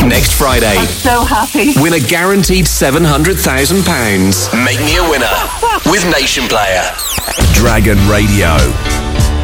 next Friday. I'm so happy. Win a guaranteed £700,000. Make me a winner with Nation Player. Dragon Radio.